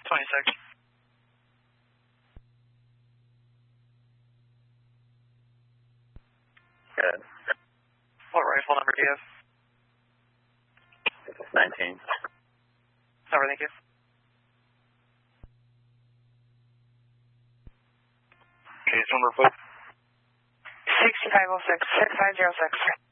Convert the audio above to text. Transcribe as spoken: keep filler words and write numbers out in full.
twenty-six. Good. What rifle number do you have? nineteen. Over, thank you. Case number, folks. sixty-five oh six, six five zero six.